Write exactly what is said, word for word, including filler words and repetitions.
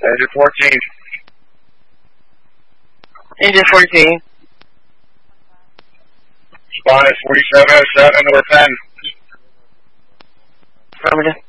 Engine fourteen. Engine fourteen. Spot at forty-seven oh seven or ten. Affirmative.